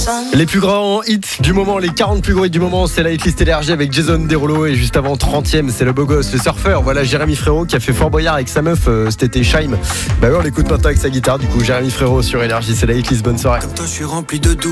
Les plus grands hits du moment, les 40 plus gros hits du moment, c'est la hitlist énergie avec Jason Derulo. Et juste avant, 30ème, c'est le beau gosse, le surfeur. Voilà Jérémy Frérot qui a fait Fort Boyard avec sa meuf cet été, Shaim. Bah ouais, on l'écoute maintenant avec sa guitare. Du coup, Jérémy Frérot sur énergie, c'est la hitlist. Bonne soirée. Comme toi, je suis rempli de doutes.